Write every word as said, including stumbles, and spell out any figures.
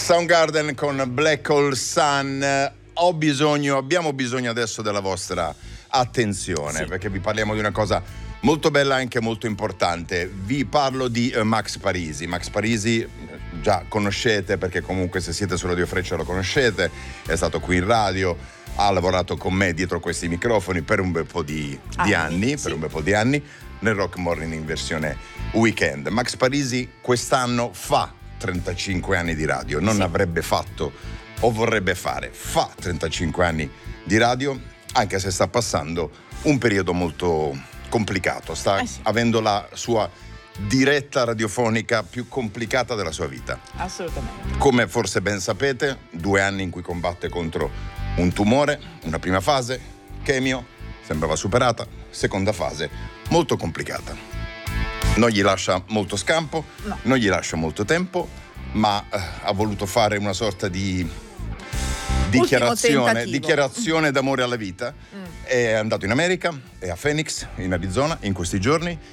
Soundgarden con Black Hole Sun. Ho bisogno, abbiamo bisogno adesso della vostra attenzione, sì, perché vi parliamo di una cosa molto bella e anche molto importante. Vi parlo di uh, Max Parisi. Max Parisi già conoscete, perché comunque se siete su Radio Freccia lo conoscete, è stato qui in radio, ha lavorato con me dietro questi microfoni per un bel po' di, di ah, anni, sì. per un bel po' di anni, nel Rock Morning in versione weekend. Max Parisi quest'anno fa trentacinque anni di radio, non sì. avrebbe fatto o vorrebbe fare, fa trentacinque anni di radio, anche se sta passando un periodo molto complicato, sta eh sì. avendo la sua diretta radiofonica più complicata della sua vita. Assolutamente. Come forse ben sapete, due anni in cui combatte contro un tumore, una prima fase, chemio, sembrava superata, seconda fase, molto complicata. Non gli lascia molto scampo, no. non gli lascia molto tempo, ma eh, ha voluto fare una sorta di dichiarazione, dichiarazione d'amore alla vita. Mm. È andato in America, è a Phoenix, in Arizona, in questi giorni,